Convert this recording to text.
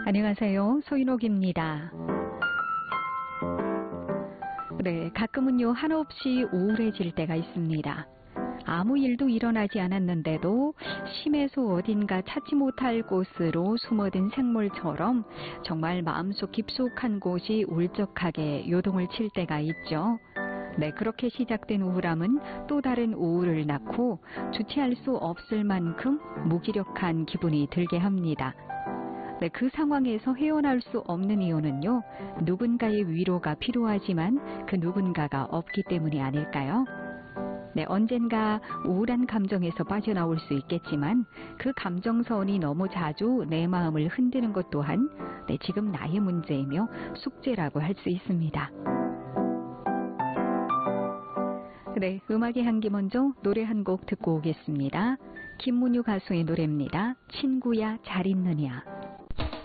안녕하세요. 소인옥입니다. 네, 가끔은요 한없이 우울해질 때가 있습니다. 아무 일도 일어나지 않았는데도 심해서 어딘가 찾지 못할 곳으로 숨어든 생물처럼 정말 마음속 깊숙한 곳이 울적하게 요동을 칠 때가 있죠. 네, 그렇게 시작된 우울함은 또 다른 우울을 낳고 주체할 수 없을 만큼 무기력한 기분이 들게 합니다. 네, 그 상황에서 헤어날 수 없는 이유는요, 누군가의 위로가 필요하지만 그 누군가가 없기 때문이 아닐까요? 네, 언젠가 우울한 감정에서 빠져나올 수 있겠지만 그 감정선이 너무 자주 내 마음을 흔드는 것 또한 네, 지금 나의 문제이며 숙제라고 할 수 있습니다. 네, 음악의 향기 먼저 노래 한 곡 듣고 오겠습니다. 김문유 가수의 노래입니다. 친구야 잘 있느냐.